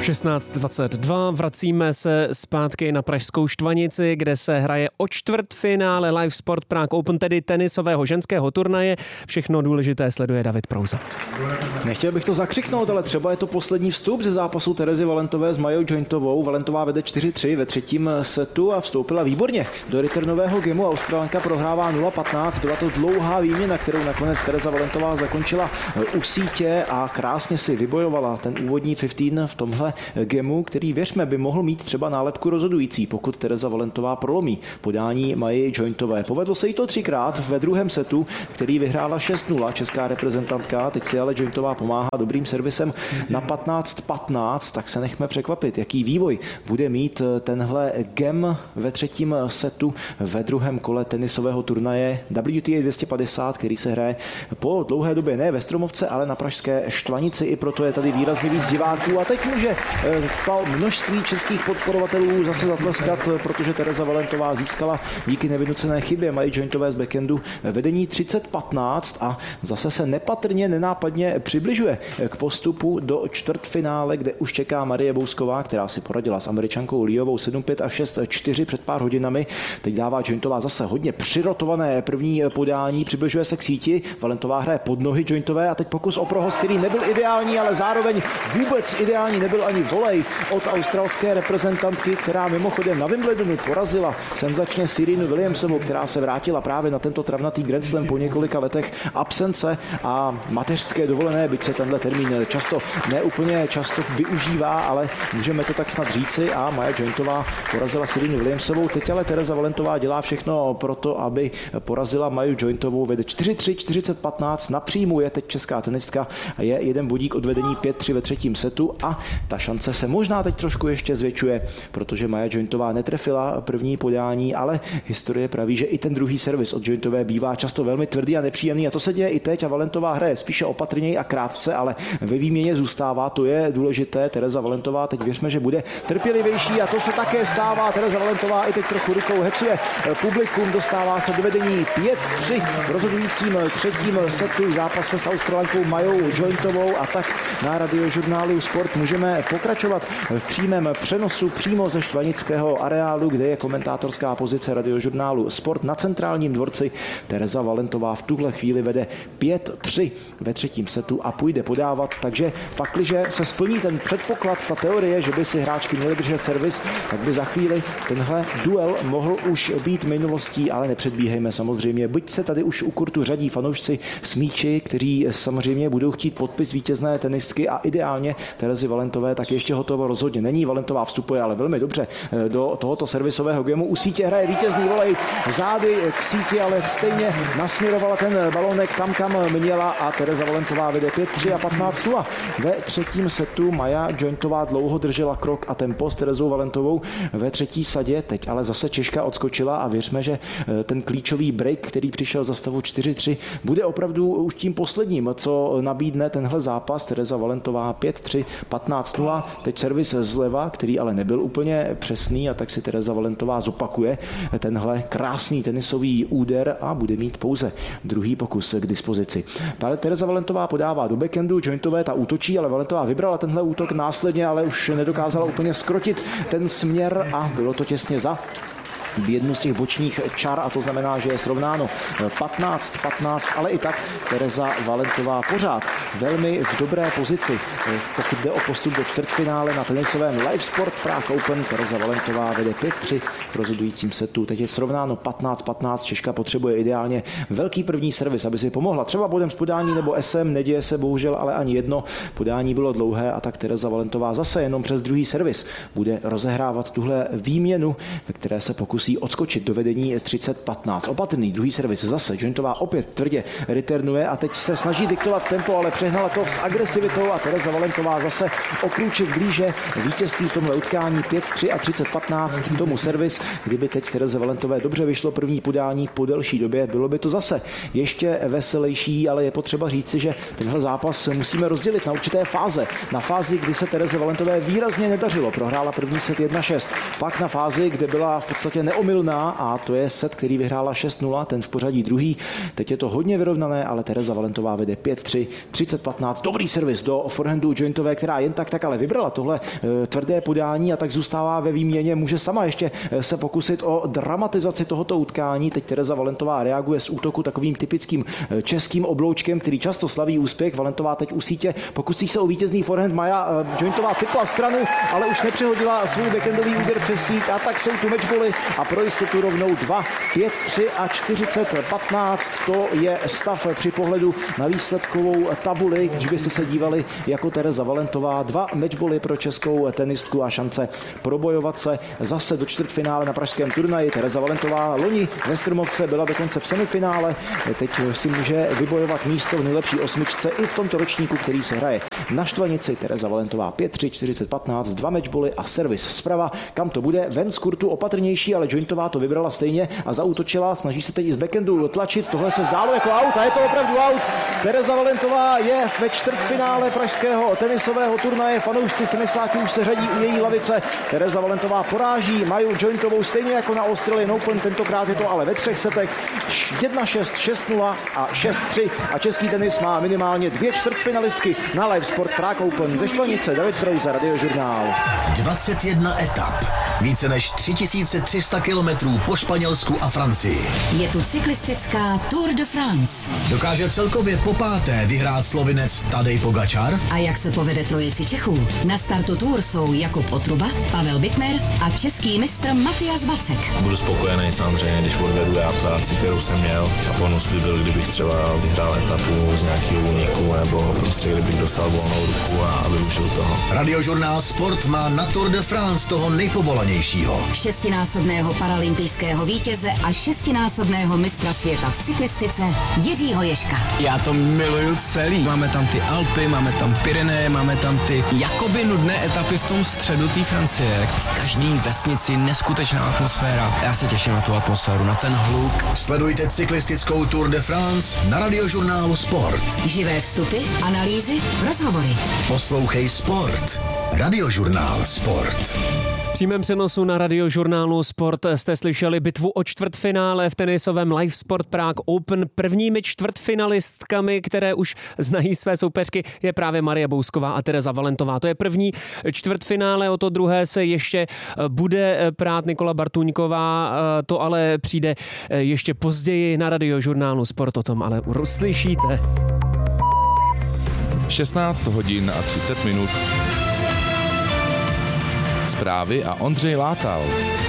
16:22, vracíme se zpátky na pražskou Štvanici, kde se hraje o čtvrtfinále Live Sport Prague Open, tedy tenisového ženského turnaje. Všechno důležité sleduje David Prouza. Nechtěl bych to zakřiknout, ale třeba je to poslední vstup ze zápasu Terezy Valentové s Majou Jointovou. Valentová vede 4-3 ve třetím setu a vstoupila výborně do returnového gamu. Australanka prohrává 0-15. Byla to dlouhá výměna, kterou nakonec Tereza Valentová zakončila u sítě a krásně si vybojovala ten úvodní 15 v tomhle gamu, který věřme by mohl mít třeba nálepku rozhodující, pokud Tereza Valentová prolomí podání Maji Jointové. Povedlo se jí to 3krát ve druhém setu, který vyhrála 6-0 česká reprezentantka. Teď si ale Jointová pomáhá dobrým servisem na 15-15, tak se nechme překvapit, jaký vývoj bude mít tenhle gem ve třetím setu ve druhém kole tenisového turnaje WTA 250, který se hraje po dlouhé době ne ve Stromovce, ale na pražské Štvanici. I proto je tady výrazně víc diváků a teď může to množství českých podporovatelů zase zatleskat, protože Tereza Valentová získala díky nevynucené chybě Maji Jointové z backendu vedení 30-15 a zase se nepatrně, nenápadně přibližuje k postupu do čtvrtfinále, kde už čeká Marie Bousková, která si poradila s Američankou Liovou 7-5 a 6-4 před pár hodinami. Teď dává Jointová zase hodně přirotované první podání, přibližuje se k síti. Valentová hraje pod nohy Jointové a teď pokus o prohoz, který nebyl ideální, ale zároveň vůbec ideální nebyl ani volej od australské reprezentantky, která mimochodem na Wimbledonu porazila senzačně Serenu Williamsovou, která se vrátila právě na tento travnatý Grand Slam po několika letech absence a mateřské dovolené, byť se tenhle termín neúplně často využívá, ale můžeme to tak snad říci a Maja Jointová porazila Serenu Williamsovou. Teď ale Tereza Valentová dělá všechno pro to, aby porazila Maju Jointovou, vede 4-3, 40-15, na příjmu je teď česká tenistka a je jeden bodík od vedení 5-3 ve třetím setu a ta šance se možná teď trošku ještě zvětšuje, protože Maja Jointová netrefila první podání, ale historie praví, že i ten druhý servis od Jointové bývá často velmi tvrdý a nepříjemný a to se děje i teď a Valentová hraje spíše opatrněji a krátce, ale ve výměně zůstává, to je důležité. Tereza Valentová teď věřme, že bude trpělivější a to se také stává. Tereza Valentová i teď trochu rukou hecuje publikum, dostává se do vedení 5-3 v rozhodujícím třetím setu zápase s Australankou Majou Jointovou a tak na Radiožurnálu Sport můžeme pokračovat v přímém přenosu přímo ze štvanického areálu, kde je komentátorská pozice Radiožurnálu Sport na centrálním dvorci. Tereza Valentová v tuhle chvíli vede 5-3 ve třetím setu a půjde podávat, takže pakliže se splní ten předpoklad, ta teorie, že by si hráčky měly držet servis, tak by za chvíli tenhle duel mohl už být minulostí, ale nepředbíhejme samozřejmě. Byť se tady už u kurtu řadí fanoušci s míči, kteří samozřejmě budou chtít podpis vítězné tenistky a ideálně Terezy Valentové tak ještě hotovo rozhodně není. Valentová vstupuje ale velmi dobře do tohoto servisového gamu. U sítě hraje vítězný volej zády k síti, ale stejně nasměrovala ten balonek tam, kam měla a Tereza Valentová vede 5-3 a 15-0. Ve třetím setu Maja Jointová dlouho držela krok a tempo s Terezou Valentovou ve třetí sadě. Teď ale zase Češka odskočila a věřme, že ten klíčový break, který přišel za stavu 4-3, bude opravdu už tím posledním, co nabídne tenhle zápas. Tereza Valentová 5-3, 15-0. Teď servis zleva, který ale nebyl úplně přesný a tak si Tereza Valentová zopakuje tenhle krásný tenisový úder a bude mít pouze druhý pokus k dispozici. Tereza Valentová podává do backendu, Jointové ta útočí, ale Valentová vybrala tenhle útok následně, ale už nedokázala úplně skrotit ten směr a bylo to těsně za jednu z těch bočních čar a to znamená, že je srovnáno 15-15, ale i tak Tereza Valentová pořád velmi v dobré pozici. Pokud jde o postup do čtvrtfinále na tenisovém Live Sport Prague Open, Tereza Valentová vede 5-3 v rozhodujícím setu. Teď je srovnáno 15-15, Češka potřebuje ideálně velký první servis, aby si pomohla třeba bodem z podání nebo SM, neděje se bohužel ale ani jedno, podání bylo dlouhé a tak Tereza Valentová zase jenom přes druhý servis bude rozehrávat tuhle výměnu, ve které se pokusí odskočit do vedení 30-15. Opatrný druhý servis zase. Jointová opět tvrdě returnuje a teď se snaží diktovat tempo, ale přehnala to s agresivitou a Tereza Valentová zase o krůček blíže vítězství v tomhle utkání 5-3 a 30-15 k tomu servis. Kdyby teď Tereze Valentové dobře vyšlo první podání po delší době, bylo by to zase ještě veselější, ale je potřeba říci, že tenhle zápas musíme rozdělit na určité fáze. Na fázi, kdy se Tereze Valentové výrazně nedařilo, prohrála první set 1-6. Pak na fázi, kde byla v podstatě neomylná a to je set, který vyhrála 6-0, ten v pořadí druhý. Teď je to hodně vyrovnané, ale Tereza Valentová vede 5-3, 30-15. Dobrý servis do forehandu Jointové, která jen tak ale vybrala tohle tvrdé podání a tak zůstává ve výměně. Může sama ještě se pokusit o dramatizaci tohoto utkání. Teď Tereza Valentová reaguje z útoku takovým typickým českým obloučkem, který často slaví úspěch. Valentová teď u sítě pokusí se o vítězný forehand. Maja Jointová typla stranu, ale už nepřehodila svůj backendový úder přes síť a tak jsou tu matchboly a pro jistotu rovnou 2, 5, 3 a 40-15. To je stav při pohledu na výsledkovou tabuli, když byste se dívali jako Tereza Valentová. 2 matchboly pro českou tenistku a šance probojovat se zase do čtvrtfinále na pražském turnaji. Tereza Valentová loni ve Strmovce byla dokonce v semifinále. Teď si může vybojovat místo v nejlepší osmičce i v tomto ročníku, který se hraje na Štvanici. Tereza Valentová 5-3, 40-15, 2 matchboly a servis zprava. Kam to bude? Ven z kurtu opatrnější, ale Jointová to vybrala stejně a zaútočila. Snaží se teď i z backendu tlačit. Tohle se zdálo jako aut a je to opravdu aut. Tereza Valentová je ve čtvrtfinále pražského tenisového turnaje. Fanoušci tenisáky už se řadí u její lavice. Tereza Valentová poráží Maju Jointovou stejně jako na Australian Open. Tentokrát je to ale ve 3 setech. 1-6, 6-0 a 6-3 a český tenis má minimálně 2 čtvrtfinalistky na Live Sport Prague Open. Ze Štvanice David Prouza, Radiožurnál. 21 etap, více než 3300 kilometrů po Španělsku a Francii. Je tu cyklistická Tour de France. Dokáže celkově popáté vyhrát Slovinec Tadej Pogačar? A jak se povede trojici Čechů? Na startu Tour jsou Jakub Otruba, Pavel Bittner a český mistr Matyas Vacek. Budu spokojený samozřejmě, když odvedu já práci, kterou jsem měl. A bonus by byl, kdybych třeba vyhrál etapu z nějakého úniku nebo prostě kdybych dostal volnou ruku a využil toho. Radiožurnál Sport má na Tour de France toho nejpovolanějšího. 6násobného paralympijského vítěze a 6násobného mistra světa v cyklistice Jiřího Ježka. Já to miluju celý. Máme tam ty Alpy, máme tam Pyreneje, máme tam ty jakoby nudné etapy v tom středu té Francie. V každé vesnici neskutečná atmosféra. Já se těším na tu atmosféru, na ten hluk. Sledujte cyklistickou Tour de France na Radiožurnálu Sport. Živé vstupy, analýzy, rozhovory. Poslouchej Sport. Radiožurnál Sport. V přímém přenosu na Radiožurnálu Sport jste slyšeli bitvu o čtvrtfinále v tenisovém Live Sport Prague Open. Prvními čtvrtfinalistkami, které už znají své soupeřky, je právě Marie Bousková a Tereza Valentová. To je první čtvrtfinále, o to druhé se ještě bude prát Nikola Bartuňková. To ale přijde ještě později na Radiožurnálu Sport, o tom ale uslyšíte. 16 hodin a 30 minut. Zprávy a Ondřej Látal.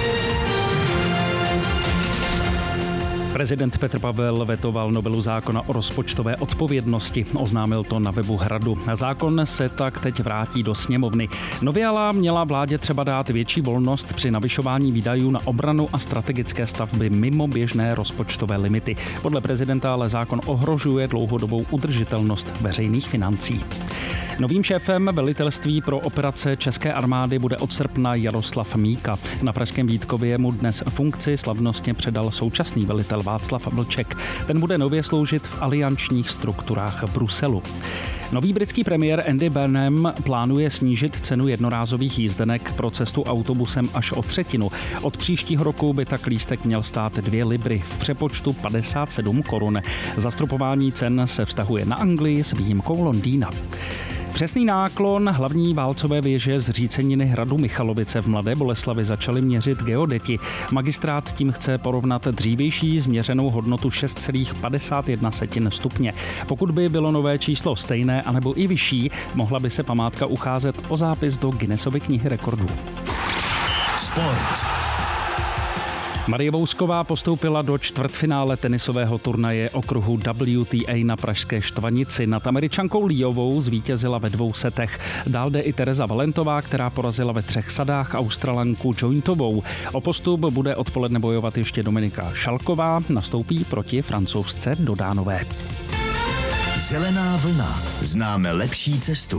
Prezident Petr Pavel vetoval novelu zákona o rozpočtové odpovědnosti. Oznámil to na webu Hradu. Zákon se tak teď vrátí do sněmovny. Novela měla vládě třeba dát větší volnost při navyšování výdajů na obranu a strategické stavby mimo běžné rozpočtové limity. Podle prezidenta ale zákon ohrožuje dlouhodobou udržitelnost veřejných financí. Novým šéfem velitelství pro operace české armády bude od srpna Jaroslav Míka. Na pražském Vítkově mu dnes funkci slavnostně předal současný velitel Václav Vlček. Ten bude nově sloužit v aliančních strukturách v Bruselu. Nový britský premiér Andy Burnham plánuje snížit cenu jednorázových jízdenek pro cestu autobusem až o 1/3. Od příštího roku by tak lístek měl stát 2 libry, v přepočtu 57 korun. Zastropování cen se vztahuje na Anglii s výjimkou Londýna. Přesný náklon hlavní válcové věže z říceniny hradu Michalovice v Mladé Boleslavi začali měřit geodeti. Magistrát tím chce porovnat dřívější změřenou hodnotu 6,51 stupně. Pokud by bylo nové číslo stejné anebo i vyšší, mohla by se památka ucházet o zápis do Guinnessovy knihy rekordů. Sport. Marie Bousková postoupila do čtvrtfinále tenisového turnaje okruhu WTA na pražské Štvanici. Nad Američankou Liovou zvítězila ve 2 setech. Dál jde i Tereza Valentová, která porazila ve 3 sadách Australanku Jointovou. O postup bude odpoledne bojovat ještě Dominika Šalková, nastoupí proti Francouzce Dodánové. Zelená vlna. Známe lepší cestu.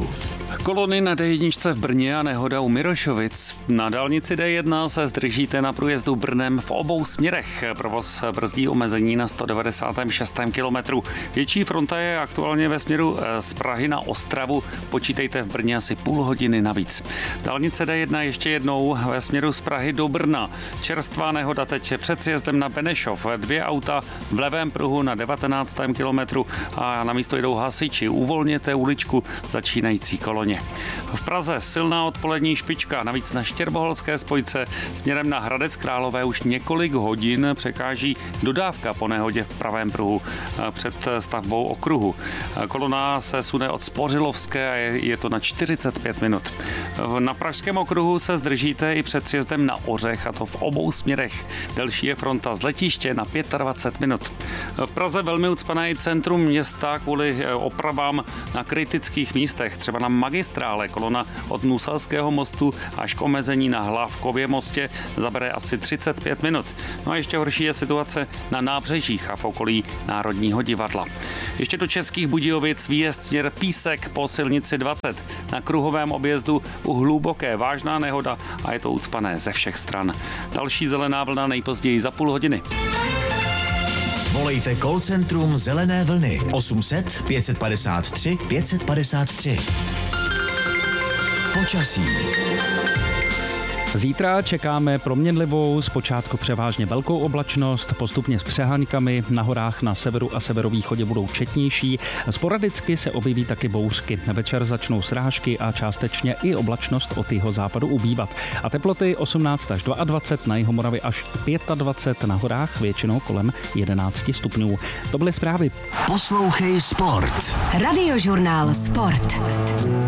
Kolony na D1 v Brně a nehoda u Mirošovic. Na dálnici D1 se zdržíte na průjezdu Brnem v obou směrech. Provoz brzdí omezení na 196. kilometru. Větší fronta je aktuálně ve směru z Prahy na Ostravu. Počítejte v Brně asi půl hodiny navíc. Dálnice D1 ještě jednou ve směru z Prahy do Brna. Čerstvá nehoda teď před sjezdem na Benešov. 2 auta v levém pruhu na 19. kilometru a na místo jdou hasiči. Uvolněte uličku začínající koloně. V Praze silná odpolední špička, navíc na Štěrboholské spojce směrem na Hradec Králové už několik hodin překáží dodávka po nehodě v pravém pruhu před stavbou okruhu. Kolona se sune od Spořilovské a je to na 45 minut. Na pražském okruhu se zdržíte i před sjezdem na Ořech, a to v obou směrech. Delší je fronta z letiště na 25 minut. V Praze velmi ucpané i centrum města kvůli opravám na kritických místech, třeba na Magistrále. Kolona od Nuselského mostu až k omezení na Hlávkově mostě zabere asi 35 minut. No a ještě horší je situace na Nábřežích a v okolí Národního divadla. Ještě do Českých Budějovic výjezd směr Písek po silnici 20. Na kruhovém objezdu u Hluboké vážná nehoda a je to ucpané ze všech stran. Další zelená vlna nejpozději za půl hodiny. Volejte call centrum Zelené vlny 800 553 553. Počasí. Zítra čekáme proměnlivou, zpočátku převážně velkou oblačnost, postupně s přeháňkami, na horách na severu a severovýchodě budou četnější, sporadicky se objeví taky bouřky. Večer začnou srážky a částečně i oblačnost od jihozápadu ubývat. A teploty 18 až 22, na Jihomoravě až 25, na horách většinou kolem 11 stupňů. To byly zprávy. Poslouchej Sport. Radiožurnál Sport.